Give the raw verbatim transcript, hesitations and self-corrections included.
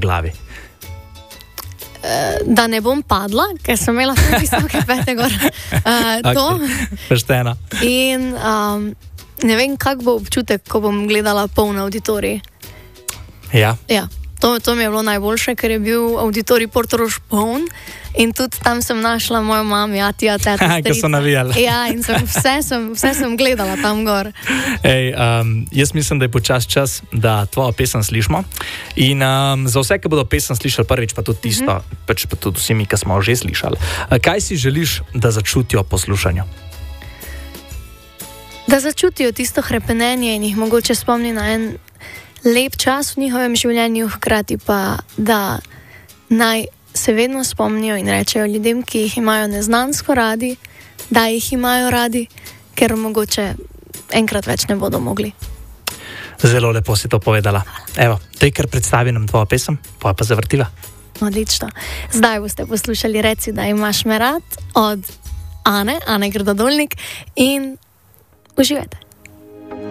glavi? Da ne bom padla, ker sem imela tudi visoke pete gor. Uh, to. Pošteno. In um, ne vem, kak bo občutek, ko bom gledala poln auditorij. Ja. Ja, to, to mi je bilo najboljše, ker je bil auditorij Portorož poln in tudi tam sem našla mojo mami, atija, teta, Ko so navijali. Ja, in sem, vse, sem, vse sem gledala tam gor. Ej, um, jaz mislim, da je počas čas, da tvojo pesem slišimo. In um, za vse, ki bodo pesem slišali prvič, pa tudi tisto, mm -hmm. pač pa tudi vsi mi, ki smo že slišali. Kaj si želiš, da začutijo poslušanju? Da začutijo tisto hrepenenje in jih mogoče spomni na en lep čas v njihovem življenju, hkrati pa, da naj se vedno spomnijo in rečejo ljudem, ki jih imajo neznansko radi, da jih imajo radi, ker mogoče enkrat več ne bodo mogli. Zelo lepo si to povedala. Evo, tej, ker predstavi nam tvojo pesem, pa pa zavrtiva. Odlično. Zdaj boste poslušali Reci, da imaš me rad od Ane, Ane Grdodolnik in uživajte.